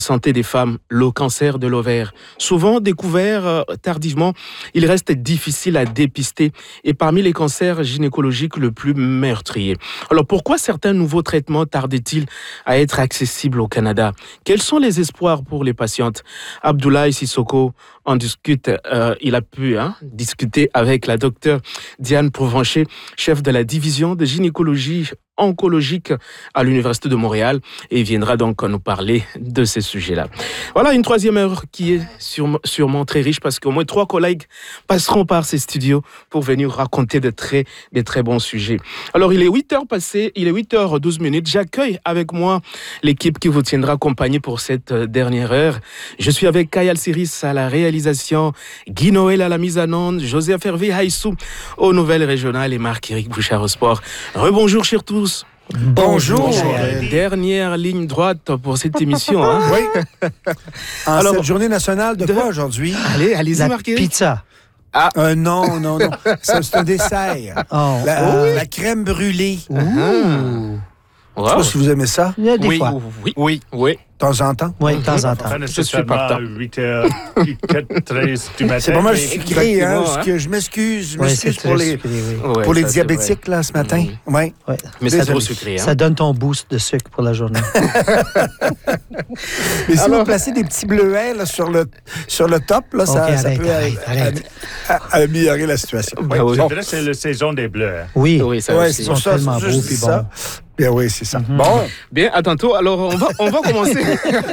Santé des femmes, le cancer de l'ovaire. Souvent découvert tardivement, il reste difficile à dépister et parmi les cancers gynécologiques le plus meurtrier. Alors pourquoi certains nouveaux traitements tardent-ils à être accessibles au Canada? Quels sont les espoirs pour les patientes? Abdoulaye Sissoko en discute. Il a pu discuter avec la docteure Diane Provencher, chef de la division de gynécologie oncologique à l'Université de Montréal, et il viendra donc nous parler de ces sujets-là. Voilà une troisième heure qui est sûrement très riche parce qu'au moins 3 collègues passeront par ces studios pour venir raconter des très bons sujets. Alors il est 8h passé, il est 8h12. J'accueille avec moi l'équipe qui vous tiendra compagnie pour cette dernière heure. Je suis avec Kayal Siris à la réalisation, Guy Noël à la mise en onde, Joseph Hervé Haïssou aux nouvelles régionales et Marc-Éric Bouchard au sport. Rebonjour chers tous. Bonjour. Dernière ligne droite pour cette émission. Oui. Alors, cette journée nationale de quoi aujourd'hui? Allez-y, Marc-Éric. Pizza. Non. C'est un dessert. La crème brûlée. Je ne sais pas si vous aimez ça. Il y a des fois. Oui. De temps en temps. Oui, de temps en temps. Je suis partant. 8h13 du matin. C'est pas mal sucré, hein? Je m'excuse pour les diabétiques là, ce matin. Oui. Mais c'est trop sucré. Ça donne ton boost de sucre pour la journée. Mais si vous placez des petits bleuets là, sur le top, là, ça peut améliorer la situation. C'est la saison des bleus. Oui, c'est pour ça. Tellement beaux et bons. Bien oui, c'est ça. Bon. Bien, à tantôt. Alors, on va commencer.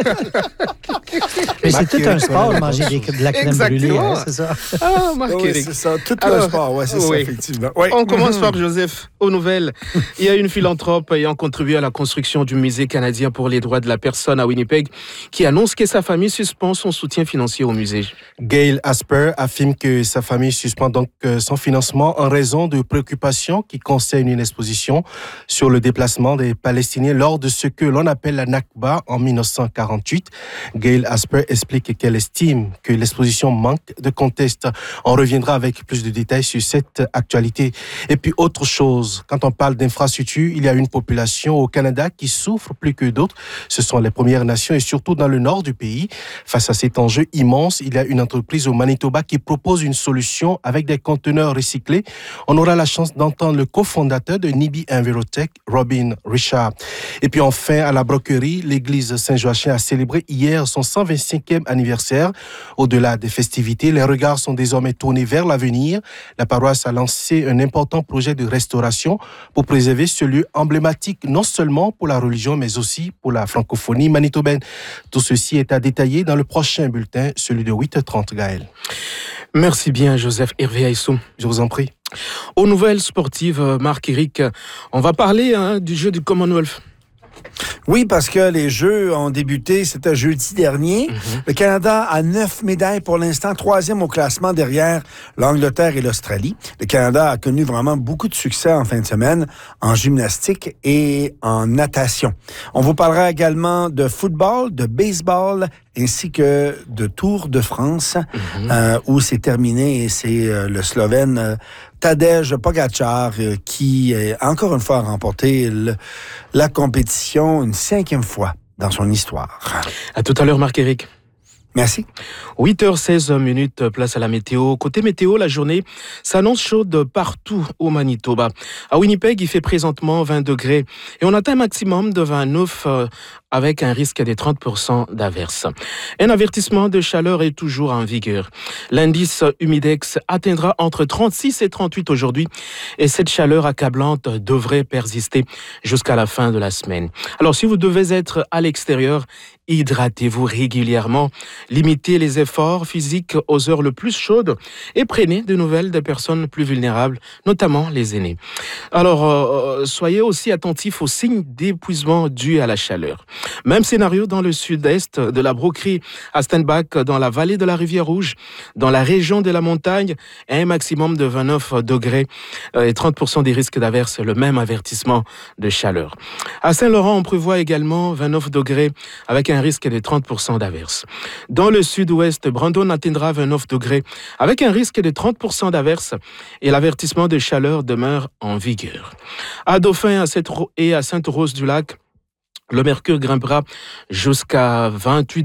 Mais c'est tout un sport de manger de la crème brûlée, c'est ça? Ah, Marc-Éric. Oui, c'est ça. Tout un sport, c'est ça, effectivement. Oui. On commence par Joseph. Aux nouvelles, il y a une philanthrope ayant contribué à la construction du musée canadien pour les droits de la personne à Winnipeg qui annonce que sa famille suspend son soutien financier au musée. Gail Asper affirme que sa famille suspend donc son financement en raison de préoccupations qui concernent une exposition sur le déplacement des Palestiniens lors de ce que l'on appelle la Nakba en 1948. Gail Asper explique qu'elle estime que l'exposition manque de contexte. On reviendra avec plus de détails sur cette actualité. Et puis autre chose, quand on parle d'infrastructure, il y a une population au Canada qui souffre plus que d'autres. Ce sont les Premières Nations et surtout dans le nord du pays. Face à cet enjeu immense, il y a une entreprise au Manitoba qui propose une solution avec des conteneurs recyclés. On aura la chance d'entendre le cofondateur de Nibi Envirotech, Robin Richard. Et puis enfin, à la broquerie, l'église Saint-Joachim a célébré hier son 125e anniversaire. Au-delà des festivités, les regards sont désormais tournés vers l'avenir. La paroisse a lancé un important projet de restauration pour préserver ce lieu emblématique non seulement pour la religion mais aussi pour la francophonie manitobaine. Tout ceci est à détailler dans le prochain bulletin, celui de 8h30, Gaël. Merci bien, Joseph Hervé Haïssou. Je vous en prie. Aux nouvelles sportives, Marc-Éric, on va parler du jeu du Commonwealth. Oui, parce que les Jeux ont débuté, c'était jeudi dernier. Le Canada a 9 médailles pour l'instant, 3e au classement derrière l'Angleterre et l'Australie. Le Canada a connu vraiment beaucoup de succès en fin de semaine en gymnastique et en natation. On vous parlera également de football, de baseball, ainsi que de Tour de France, où c'est terminé et c'est le Slovène Tadej Pogačar qui, encore une fois, a remporté la compétition une 5e fois dans son histoire. À tout à l'heure, Marc-Éric. Merci. 8h16, place à la météo. Côté météo, la journée s'annonce chaude partout au Manitoba. À Winnipeg, il fait présentement 20 degrés et on atteint un maximum de 29 avec un risque de 30% d'averse. Un avertissement de chaleur est toujours en vigueur. L'indice humidex atteindra entre 36 et 38 aujourd'hui et cette chaleur accablante devrait persister jusqu'à la fin de la semaine. Alors, si vous devez être à l'extérieur, hydratez-vous régulièrement, limitez les efforts physiques aux heures les plus chaudes et prenez de nouvelles des personnes plus vulnérables, notamment les aînés. Alors, soyez aussi attentifs aux signes d'épuisement dus à la chaleur. Même scénario dans le sud-est de la broquerie à Steinbach, dans la vallée de la Rivière-Rouge, dans la région de la montagne, un maximum de 29 degrés et 30% des risques d'averse, le même avertissement de chaleur. À Saint-Laurent, on prévoit également 29 degrés avec un risque de 30% d'averse. Dans le sud-ouest, Brandon atteindra 29 degrés avec un risque de 30% d'averse et l'avertissement de chaleur demeure en vigueur. À Dauphin et à Sainte-Rose-du-Lac, le mercure grimpera jusqu'à 28